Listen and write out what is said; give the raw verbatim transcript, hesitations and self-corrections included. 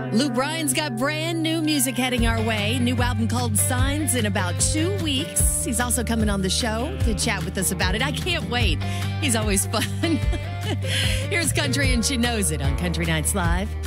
Lou Bryan's got brand new music heading our way. New album called Signs in about two weeks. He's also coming on the show to chat with us about it. I can't wait. He's always fun. Here's Country and She Knows It on Country Nights Live.